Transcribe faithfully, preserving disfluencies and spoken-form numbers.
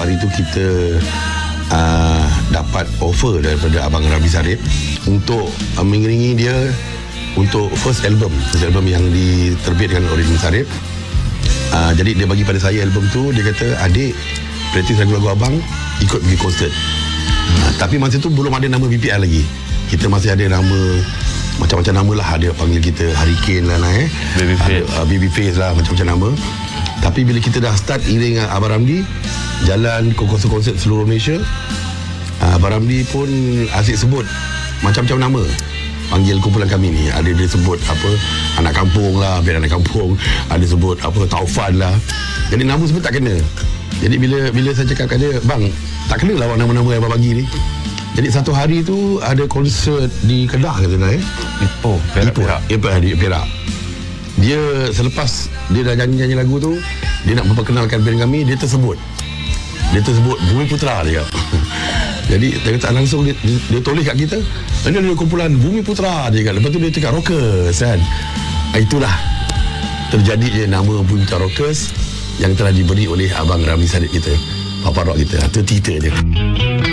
hari tu kita uh, dapat offer daripada Abang Ramli Sarip untuk uh, mengiringi dia untuk first album first album yang diterbitkan oleh Ramli Sarip. uh, Jadi dia bagi pada saya album tu. Dia kata, adik, praktis lagu-lagu abang, ikut pergi konsert. uh, Tapi masa tu belum ada nama B P L lagi. Kita masih ada nama macam-macam nama lah. Ada panggil kita Hurricane lah, nah, eh. Babyface, uh, Babyface lah, macam-macam nama. Tapi bila kita dah start iring Abang Ramli, jalan ke konsert-konsert seluruh Malaysia, uh, Abang Ramli pun asyik sebut macam-macam nama, panggil kumpulan kami ni. Ada dia sebut apa, anak kampung lah, biar anak kampung. Ada sebut apa, Taufan lah. Jadi nama sebut tak kena. Jadi bila bila saya cakap kat dia, bang, tak kena lah nama-nama yang abang bagi ni. Jadi satu hari tu ada konsert di Kedah kata dah, eh. Ipoh, Perak, Ipoh, Perak. Ipoh, di Perak. Dia selepas dia dah nyanyi-nyanyi lagu tu, dia nak memperkenalkan band kami, dia tersebut. Dia tersebut Bumi Putra, dia kata. Jadi dia kata langsung dia, dia, dia tulis kat kita, ini ada kumpulan Bumi Putra, dia kata. Lepas tu dia cakap Rockers, kan. Itulah terjadi je nama Bumi Putra Rockers yang telah diberi oleh Abang Ramli Sarip kita, Papa Rock kita. Itu cerita dia.